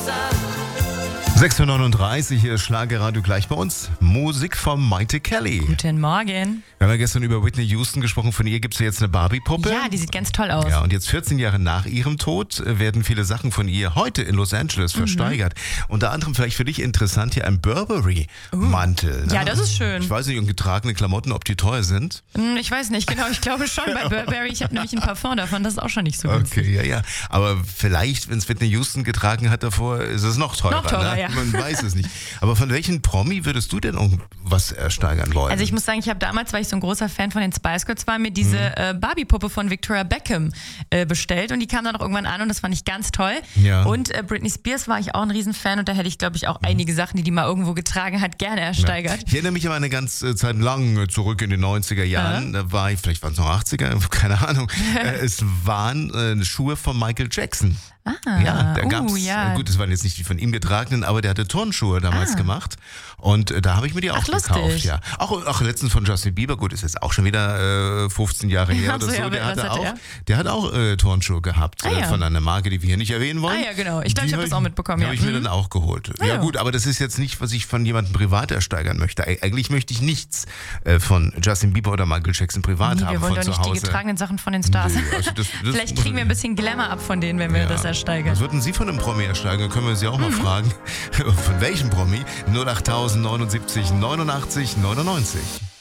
6:39 Uhr, hier ist Schlagerradio gleich bei uns. Musik von Maite Kelly. Guten Morgen. Wir haben ja gestern über Whitney Houston gesprochen. Von ihr gibt es ja jetzt eine Barbie-Puppe. Ja, die sieht ganz toll aus. Ja, und jetzt 14 Jahre nach ihrem Tod werden viele Sachen von ihr heute in Los Angeles versteigert. Unter anderem vielleicht für dich interessant hier ein Burberry-Mantel. Ja, das ist schön. Ich weiß nicht, und getragene Klamotten, ob die teuer sind. Ich weiß nicht, genau. Ich glaube schon bei Burberry. Ich habe nämlich ein Parfum davon. Das ist auch schon nicht so günstig. Okay, ja. Aber vielleicht, wenn es Whitney Houston getragen hat davor, ist es noch teurer. Noch teurer, ne? ja. Man weiß es nicht. Aber von welchen Promi würdest du denn was ersteigern wollen? Also ich muss sagen, ich habe damals, weil ich so ein großer Fan von den Spice Girls war, mir diese Barbie-Puppe von Victoria Beckham bestellt und die kam dann auch irgendwann an und das fand ich ganz toll. Ja. Und Britney Spears war ich auch ein Riesenfan und da hätte ich, glaube ich, auch einige Sachen, die mal irgendwo getragen hat, gerne ersteigert. Ich erinnere mich aber eine ganze Zeit lang zurück in den 90er Jahren, da war ich, vielleicht waren es noch 80er, keine Ahnung, es waren Schuhe von Michael Jackson. Ja, da gab's, gut, das waren jetzt nicht die von ihm getragenen, aber der hatte Turnschuhe damals gemacht und da habe ich mir die auch gekauft. Lustig. Ja. Auch letztens von Justin Bieber, gut, ist jetzt auch schon wieder 15 Jahre her oder so, ja, der hat auch Turnschuhe gehabt von einer Marke, die wir hier nicht erwähnen wollen. Ah ja, genau, ich glaube, ich habe das auch mitbekommen. Die habe ich mir dann auch geholt. Ja gut, aber das ist jetzt nicht, was ich von jemandem privat ersteigern möchte. Eigentlich möchte ich nichts von Justin Bieber oder Michael Jackson privat haben wir wollen von doch zu nicht Hause. die getragenen Sachen von den Stars. Nee, also das Vielleicht kriegen wir ein bisschen Glamour ab von denen, wenn wir das ersteigern. Was würden Sie von einem Promi ersteigern? Können wir Sie auch mal fragen. Von welchem Promi? 08000 79 89 99.